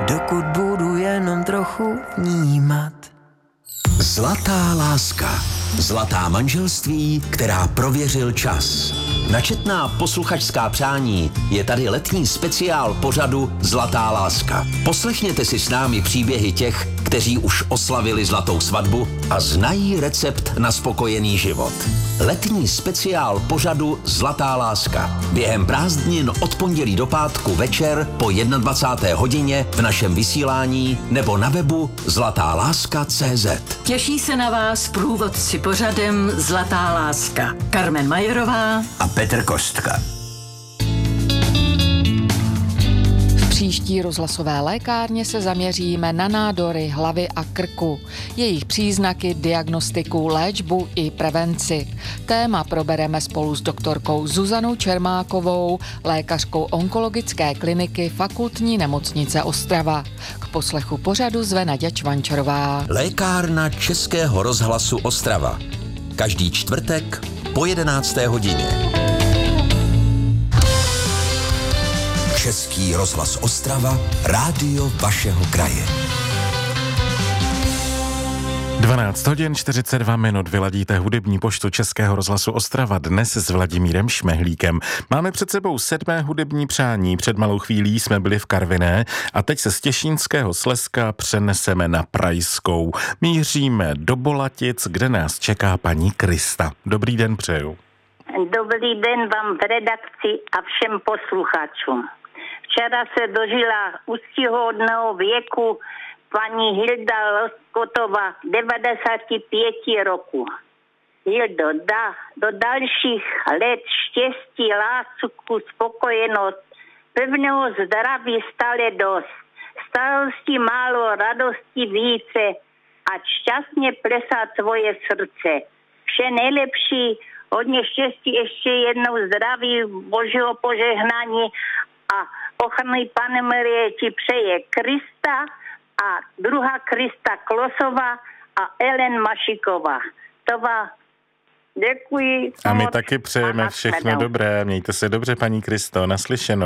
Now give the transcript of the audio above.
dokud budu jenom trochu vnímat. Zlatá láska. Zlatá manželství, která prověřil čas. Na četná posluchačská přání je tady letní speciál pořadu Zlatá láska. Poslechněte si s námi příběhy těch, kteří už oslavili zlatou svatbu a znají recept na spokojený život. Letní speciál pořadu Zlatá láska. Během prázdnin od pondělí do pátku večer po 21. hodině v našem vysílání nebo na webu zlatáláska.cz. Těší se na vás průvodci pořadem Zlatá láska. Carmen Majerová A Petr Kostka. V příští rozhlasové lékárně se zaměříme na nádory hlavy a krku, jejich příznaky, diagnostiku, léčbu i prevenci. Téma probereme spolu s doktorkou Zuzanou Čermákovou, lékařkou onkologické kliniky Fakultní nemocnice Ostrava. K poslechu pořadu zve Naďa Čvančarová. Lékárna Českého rozhlasu Ostrava. Každý čtvrtek po 11. hodině. Český rozhlas Ostrava, rádio vašeho kraje. 12 hodin 42 minut vyladíte hudební poštu Českého rozhlasu Ostrava dnes s Vladimírem Šmehlíkem. Máme před sebou 7. hudební přání. Před malou chvílí jsme byli v Karviné a teď se z Těšínského Slezska přeneseme na Prajskou. Míříme do Bolatic, kde nás čeká paní Krista. Dobrý den přeju. Dobrý den vám v redakci a všem posluchačům. Včera se dožila úctyhodného věku paní Hilda Loskotová, 95 roku. Hildo, do dalších let štěstí, lásku, spokojenost, pevného zdraví stále dost, starosti málo, radosti více a šťastně plesat svoje srdce. Vše nejlepší, hodně štěstí, ještě jednou zdraví, božího požehnání a ochrany Pane Marie ti přeje Krista a druhá Krista Klosová a Ellen Mašiková. To vám děkuji. A my taky přejeme všechno dobré. Mějte se dobře, paní Kristo. Naslyšenou.